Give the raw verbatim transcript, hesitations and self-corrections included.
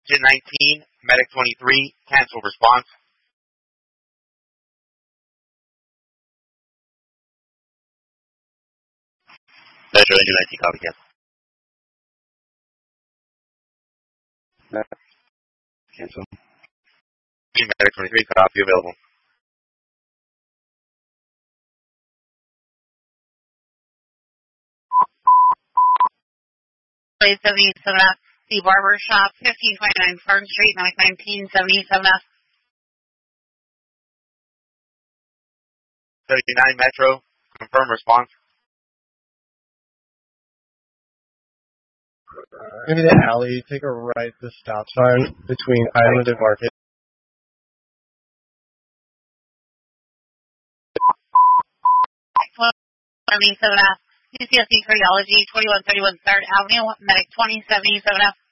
Engine nineteen, Medic twenty-three, cancel response. Metro Engine nineteen, copy, cancel. Cancel. Medic twenty-three, copy, available. seventy-seven F, the Barber Shop, fifteen twenty-nine Fern Street, Medic nineteen, seventy-seven F. seventy-nine Metro, confirm response. Maybe the alley, take a right the stop sign between Island and Market. seventy-seven F, U C S C Cardiology, twenty-one thirty-one third Avenue, Medic twenty, seventy-seven F.